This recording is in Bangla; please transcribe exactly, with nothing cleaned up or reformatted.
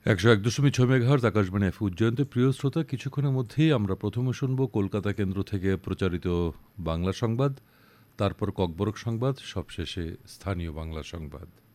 একশো এক দশমিক ছয় মেগাহার্জ আকাশবাণী এফ উজ্জয়ন্ত প্রিয় শ্রোতা, কিছুক্ষণের মধ্যেই আমরা প্রথমে শুনব কলকাতা কেন্দ্র থেকে প্রচারিত বাংলা সংবাদ, তারপর ককবরক সংবাদ, সবশেষে স্থানীয় বাংলা সংবাদ।